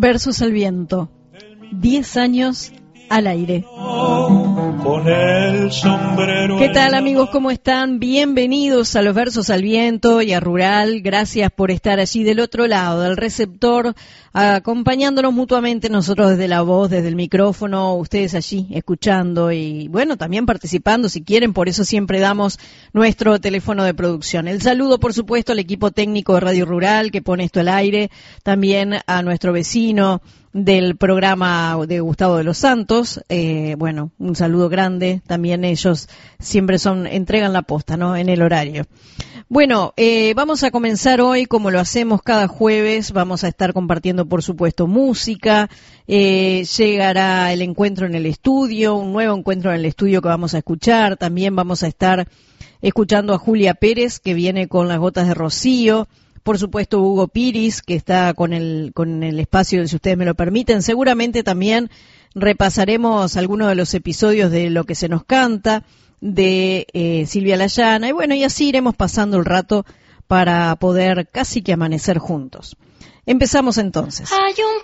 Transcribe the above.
Versos al viento, 10 años al aire. Con el sombrero. ¿Qué tal, amigos? ¿Cómo están? Bienvenidos a los Versos al Viento y a Rural. Gracias por estar allí del otro lado del receptor, acompañándonos mutuamente, nosotros desde la voz, desde el micrófono, ustedes allí escuchando y, bueno, también participando si quieren. Por eso siempre damos nuestro teléfono de producción. El saludo, por supuesto, al equipo técnico de Radio Rural que pone esto al aire, también a nuestro vecino del programa de Gustavo de los Santos, bueno, un saludo grande, también ellos siempre entregan la posta, ¿no?, en el horario. Bueno, vamos a comenzar hoy como lo hacemos cada jueves, vamos a estar compartiendo, por supuesto, música, llegará el encuentro en el estudio, un nuevo encuentro en el estudio que vamos a escuchar, también vamos a estar escuchando a Julia Pérez, que viene con Las Gotas de Rocío. Por supuesto, Hugo Piris, que está con el espacio, si ustedes me lo permiten. Seguramente también repasaremos algunos de los episodios de Lo que se nos canta, de Silvia Layana. Y bueno, y así iremos pasando el rato para poder casi que amanecer juntos. Empezamos entonces. Hay un